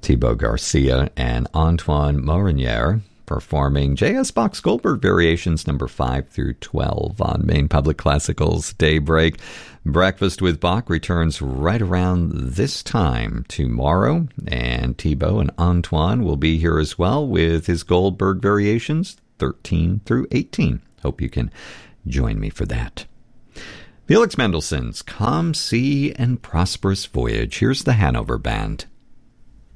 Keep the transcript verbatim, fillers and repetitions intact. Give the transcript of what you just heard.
Thibaut Garcia and Antoine Morinier performing J S. Bach's Goldberg Variations number five through twelve on Maine Public Classical's Daybreak. Breakfast with Bach returns right around this time tomorrow, and Thibaut and Antoine will be here as well with his Goldberg Variations thirteen through eighteen. Hope you can join me for that. Felix Mendelssohn's Calm Sea and Prosperous Voyage. Here's the Hanover Band.